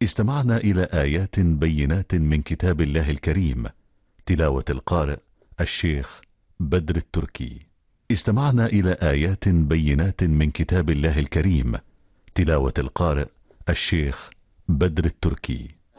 استمعنا إلى آيات بينات من كتاب الله الكريم. تلاوة القارئ الشيخ بدر التركي. استمعنا إلى آيات بينات من كتاب الله الكريم. تلاوة القارئ الشيخ بدر التركي.